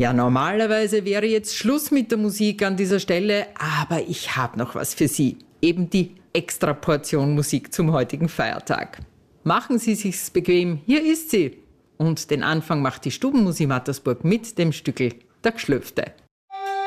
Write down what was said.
Ja, normalerweise wäre jetzt Schluss mit der Musik an dieser Stelle, aber ich habe noch was für Sie. Eben die Extraportion Musik zum heutigen Feiertag. Machen Sie sich's bequem, hier ist sie. Und den Anfang macht die Stubenmusik Mattersburg mit dem Stückel Der Gschlöfte.